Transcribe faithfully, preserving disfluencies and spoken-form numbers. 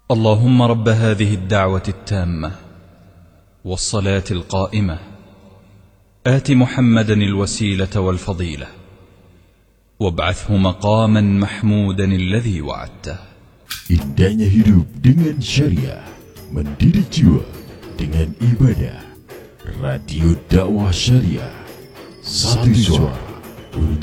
اللهم رب هذه الدعوة التامة والصلاة القائمة آت محمدا الوسيلة والفضيلة وابعثه مقاما محمودا الذي وعدته. Indahnya hidup dengan syariah, mendidik jiwa dengan ibadah. Radio Dakwah Syariah, satu suara.